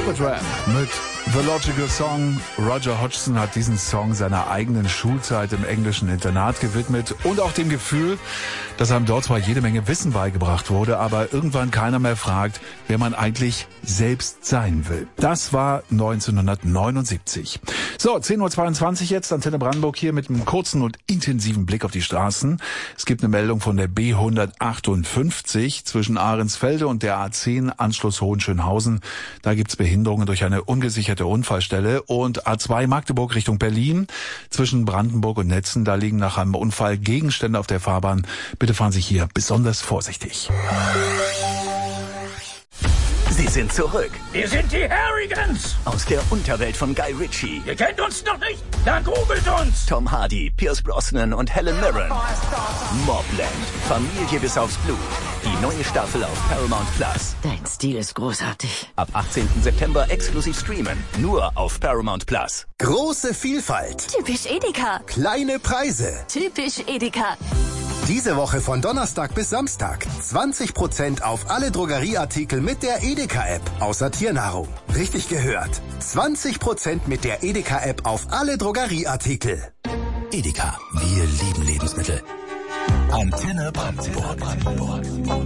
Supertramp mit The Logical Song. Roger Hodgson hat diesen Song seiner eigenen Schulzeit im englischen Internat gewidmet und auch dem Gefühl, dass einem dort zwar jede Menge Wissen beigebracht wurde, aber irgendwann keiner mehr fragt, wer man eigentlich selbst sein will. Das war 1979. So, 10.22 Uhr jetzt, Antenne Brandenburg hier mit einem kurzen und intensiven Blick auf die Straßen. Es gibt eine Meldung von der B158 zwischen Ahrensfelde und der A10 Anschluss Hohenschönhausen. Da gibt's Behinderungen durch eine ungesicherte Unfallstelle. Und A2 Magdeburg Richtung Berlin zwischen Brandenburg und Netzen. Da liegen nach einem Unfall Gegenstände auf der Fahrbahn. Bitte fahren Sie hier besonders vorsichtig. Sie sind zurück. Wir sind die Harrigans. Aus der Unterwelt von Guy Ritchie. Ihr kennt uns noch nicht? Dann googelt uns. Tom Hardy, Pierce Brosnan und Helen Mirren. Mobland. Familie bis aufs Blut. Die neue Staffel auf Paramount Plus. Dein Stil ist großartig. Ab 18. September exklusiv streamen. Nur auf Paramount Plus. Große Vielfalt. Typisch Edeka. Kleine Preise. Typisch Edeka. Diese Woche von Donnerstag bis Samstag 20% auf alle Drogerieartikel mit der Edeka-App, außer Tiernahrung. Richtig gehört. 20% mit der Edeka-App auf alle Drogerieartikel. Edeka, wir lieben Lebensmittel. Antenne Brandenburg.